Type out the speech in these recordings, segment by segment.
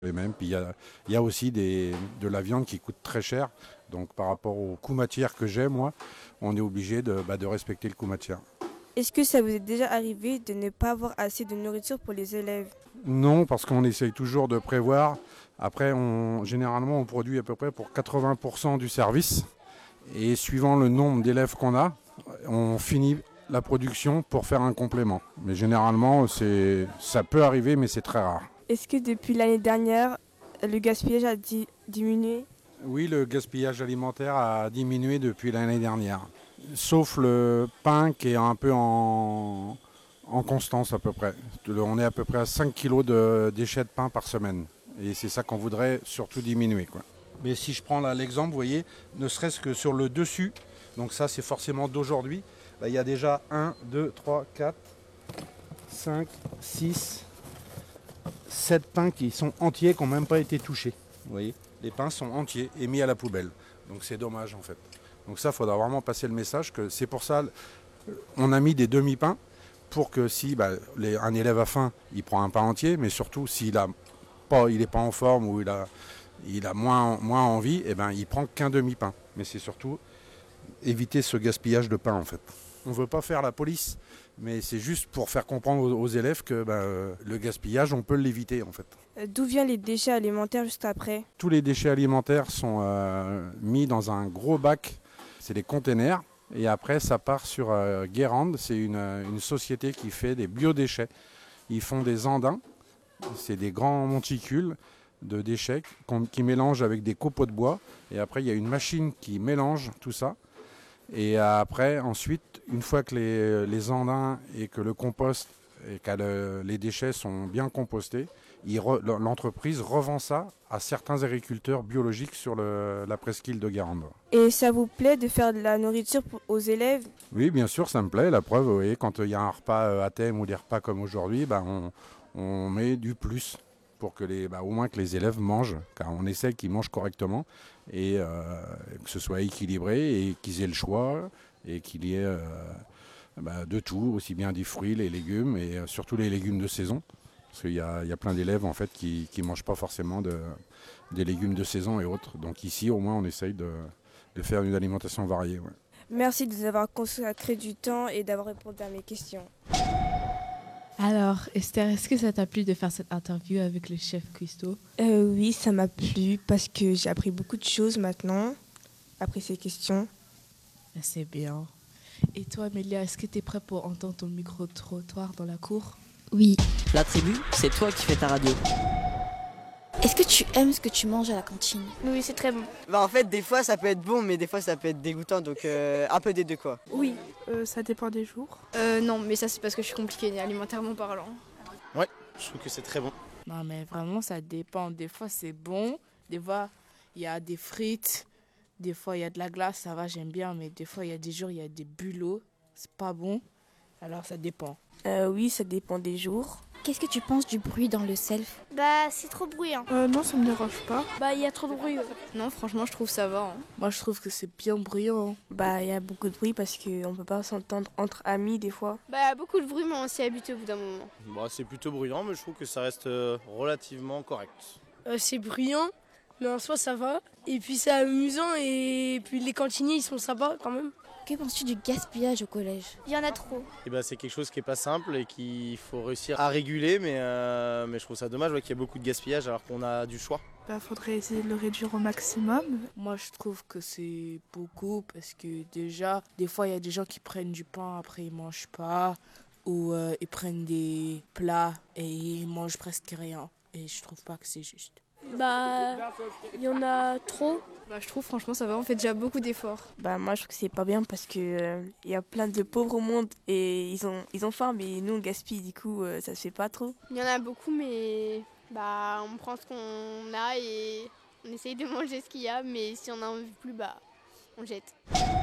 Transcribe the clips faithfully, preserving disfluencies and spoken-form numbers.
les mêmes. Puis il y a, il y a aussi des, de la viande qui coûte très cher. Donc par rapport au coût matière que j'ai, moi, on est obligé de, bah, de respecter le coût matière. Est-ce que ça vous est déjà arrivé de ne pas avoir assez de nourriture pour les élèves? Non, parce qu'on essaye toujours de prévoir. Après, on, généralement, on produit à peu près pour quatre-vingts pour cent du service. Et suivant le nombre d'élèves qu'on a, on finit la production pour faire un complément. Mais généralement, c'est, ça peut arriver, mais c'est très rare. Est-ce que depuis l'année dernière, le gaspillage a di- diminué? Oui, le gaspillage alimentaire a diminué depuis l'année dernière. Sauf le pain qui est un peu en, en constance à peu près. On est à peu près à cinq kilos de déchets de pain par semaine. Et c'est ça qu'on voudrait surtout diminuer, quoi. Mais si je prends là l'exemple, vous voyez, ne serait-ce que sur le dessus, donc ça c'est forcément d'aujourd'hui, là, il y a déjà un, deux, trois, quatre, cinq, six, sept pains qui sont entiers, qui n'ont même pas été touchés. Vous voyez, les pains sont entiers et mis à la poubelle. Donc c'est dommage en fait. Donc ça, il faudra vraiment passer le message que c'est pour ça on a mis des demi-pains pour que si bah, les, un élève a faim, il prend un pain entier, mais surtout s'il a pas, il n'est pas en forme ou il a, il a moins, moins envie, eh ben, il prend qu'un demi-pain. Mais c'est surtout éviter ce gaspillage de pain en fait. On ne veut pas faire la police, mais c'est juste pour faire comprendre aux, aux élèves que bah, le gaspillage, on peut l'éviter en fait. Euh, D'où viennent les déchets alimentaires juste après? Tous les déchets alimentaires sont euh, mis dans un gros bac, c'est des containers. Et après, ça part sur euh, Guérande, c'est une, une société qui fait des biodéchets. Ils font des andins, c'est des grands monticules de déchets qu'on, qui mélangent avec des copeaux de bois. Et après, il y a une machine qui mélange tout ça. Et après, ensuite, une fois que les, les andins et que le compost et que le, les déchets sont bien compostés, il re, l'entreprise revend ça à certains agriculteurs biologiques sur le, la presqu'île de Guérande. Et ça vous plaît de faire de la nourriture pour- aux élèves? Oui, bien sûr, ça me plaît. La preuve, vous voyez, quand il y a un repas à thème ou des repas comme aujourd'hui, bah, on, on met du plus pour que les, bah, au moins que les élèves mangent, car on essaie qu'ils mangent correctement et euh, que ce soit équilibré et qu'ils aient le choix et qu'il y ait euh, bah, de tout, aussi bien des fruits, les légumes et euh, surtout les légumes de saison. Parce qu'il y a, il y a plein d'élèves en fait qui ne mangent pas forcément de, des légumes de saison et autres. Donc ici, au moins, on essaye de, de faire une alimentation variée. Ouais. Merci de nous avoir consacré du temps et d'avoir répondu à mes questions. Alors, Esther, est-ce que ça t'a plu de faire cette interview avec le chef Christo? Euh, oui, ça m'a plu parce que j'ai appris beaucoup de choses maintenant, après ces questions. C'est bien. Et toi, Amélia, est-ce que tu es prête pour entendre ton micro-trottoir dans la cour? Oui. La tribu, c'est toi qui fais ta radio. Est-ce que tu aimes ce que tu manges à la cantine? Oui, c'est très bon. Bah en fait, des fois ça peut être bon, mais des fois ça peut être dégoûtant, donc euh, un peu des deux quoi. Oui. Euh, ça dépend des jours. Euh, non, mais ça c'est parce que je suis compliquée alimentairement parlant. Ouais, je trouve que c'est très bon. Non, mais vraiment, ça dépend. Des fois, c'est bon. Des fois, il y a des frites. Des fois, il y a de la glace. Ça va, j'aime bien. Mais des fois, il y a des jours, il y a des bulots. C'est pas bon. Alors, ça dépend. Euh, oui, ça dépend des jours. Qu'est-ce que tu penses du bruit dans le self? Bah, c'est trop bruyant. Euh, non, ça me dérange pas. Bah, il y a trop de bruit. Ouais. Non, franchement, je trouve ça va. Hein. Moi, je trouve que c'est bien bruyant. Bah, il y a beaucoup de bruit parce qu'on peut pas s'entendre entre amis des fois. Bah, il y a beaucoup de bruit, mais on s'y habitue au bout d'un moment. Bah, c'est plutôt bruyant, mais je trouve que ça reste euh, relativement correct. Euh, c'est bruyant, mais en soi ça va. Et puis c'est amusant et puis les cantiniers ils sont sympas quand même. Que penses-tu du gaspillage au collège? Il y en a trop. Et bah, c'est quelque chose qui est pas simple et qu'il faut réussir à réguler, mais, euh, mais je trouve ça dommage ouais, qu'il y ait beaucoup de gaspillage alors qu'on a du choix. Bah, faudrait essayer de le réduire au maximum. Moi, je trouve que c'est beaucoup parce que déjà, des fois, il y a des gens qui prennent du pain, après ils mangent pas. Ou euh, ils prennent des plats et ils mangent presque rien. Et je trouve pas que c'est juste. Bah, il y en a trop. Bah, je trouve franchement ça va, on fait déjà beaucoup d'efforts. Bah, moi, je trouve que c'est pas bien parce que euh, il y a plein de pauvres au monde et ils ont, ils ont faim, mais nous, on gaspille, du coup, euh, ça se fait pas trop. Il y en a beaucoup, mais bah, on prend ce qu'on a et on essaye de manger ce qu'il y a, mais si on en veut plus, bah, on jette.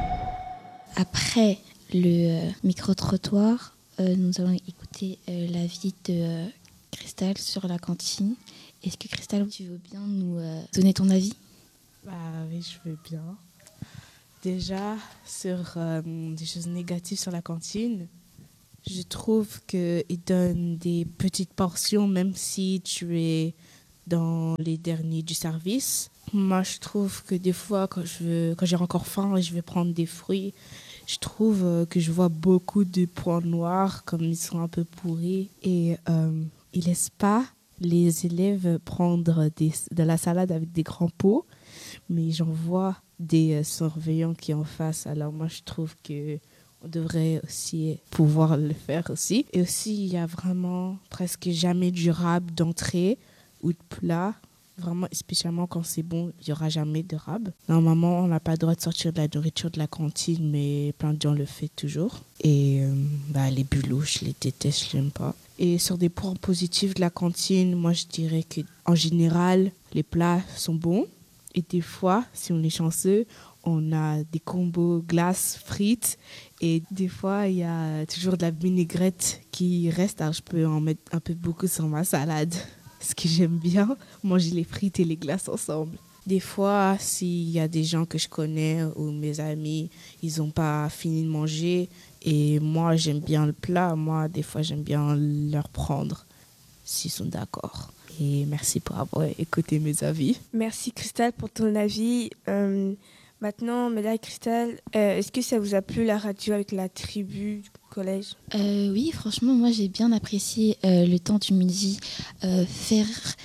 Après le euh, micro-trottoir, euh, nous allons écouter euh, l'avis de euh, Cristal sur la cantine. Est-ce que Cristal, tu veux bien nous euh, donner ton avis? Bah oui, je veux bien. Déjà, sur euh, des choses négatives sur la cantine, je trouve qu'ils donnent des petites portions, même si tu es dans les derniers du service. Moi, je trouve que des fois, quand, je veux, quand j'ai encore faim et je vais prendre des fruits, je trouve que je vois beaucoup de points noirs, comme ils sont un peu pourris. Et euh, ils ne laissent pas les élèves prendre des, de la salade avec des grands pots. Mais j'en vois des surveillants qui en fassent. Alors moi, je trouve qu'on devrait aussi pouvoir le faire aussi. Et aussi, il y a vraiment presque jamais d'érable d'entrée ou de plat. Vraiment, spécialement quand c'est bon, il n'y aura jamais d'érable. Normalement, on n'a pas le droit de sortir de la nourriture de la cantine, mais plein de gens le font toujours. Et euh, bah, les bulots, je les déteste, je n'aime pas. Et sur des points positifs de la cantine, moi, je dirais qu'en général, les plats sont bons. Et des fois, si on est chanceux, on a des combos glace, frites. Et des fois, il y a toujours de la vinaigrette qui reste. Alors, je peux en mettre un peu beaucoup sur ma salade. Ce que j'aime bien, manger les frites et les glaces ensemble. Des fois, s'il y a des gens que je connais ou mes amis, ils n'ont pas fini de manger et moi, j'aime bien le plat. Moi, des fois, j'aime bien leur prendre s'ils sont d'accord. Et merci pour avoir écouté mes avis. Merci Christelle pour ton avis. Euh, maintenant, Mélia et Christelle, euh, est-ce que ça vous a plu la radio avec la tribu du collège ? Euh, oui, franchement, moi j'ai bien apprécié euh, le temps du midi. Euh, faire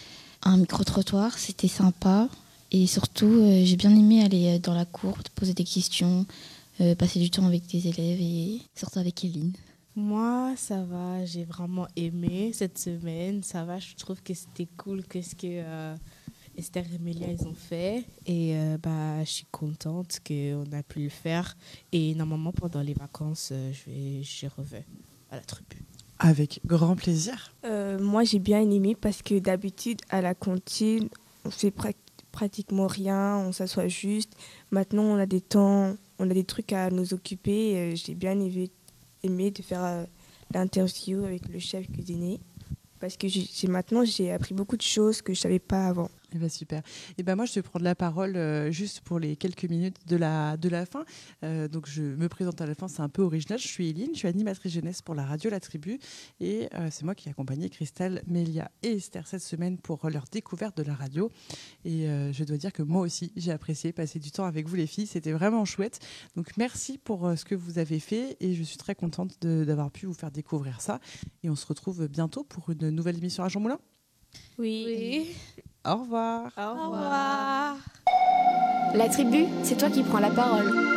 un micro-trottoir, c'était sympa. Et surtout, euh, j'ai bien aimé aller dans la cour, poser des questions, euh, passer du temps avec des élèves et surtout avec Eline. Moi, ça va, j'ai vraiment aimé cette semaine. Ça va, je trouve que c'était cool qu'est-ce que euh, Esther et Mélia ils ont fait. Et euh, bah, je suis contente qu'on a pu le faire. Et normalement, pendant les vacances, euh, je vais, je reviens à la tribu. Avec grand plaisir. Euh, moi, j'ai bien aimé parce que d'habitude, à la cantine, on fait pra- pratiquement rien, on s'assoit juste. Maintenant, on a des temps, on a des trucs à nous occuper. Euh, j'ai bien aimé, aimé de faire euh, l'interview avec le chef cuisinier parce que j'ai, j'ai, maintenant, j'ai appris beaucoup de choses que je ne savais pas avant. Eh ben super. Et ben moi, je vais prendre la parole euh, juste pour les quelques minutes de la, de la fin. Euh, donc, je me présente à la fin, c'est un peu original. Je suis Eline, je suis animatrice jeunesse pour la radio La Tribu. Et euh, c'est moi qui ai accompagné Christelle, Mélia et Esther cette semaine pour leur découverte de la radio. Et euh, je dois dire que moi aussi, j'ai apprécié passer du temps avec vous les filles. C'était vraiment chouette. Donc, merci pour euh, ce que vous avez fait. Et je suis très contente de, d'avoir pu vous faire découvrir ça. Et on se retrouve bientôt pour une nouvelle émission à Jean Moulin. Oui. Oui. Au revoir. Au revoir. La tribu, c'est toi qui prends la parole.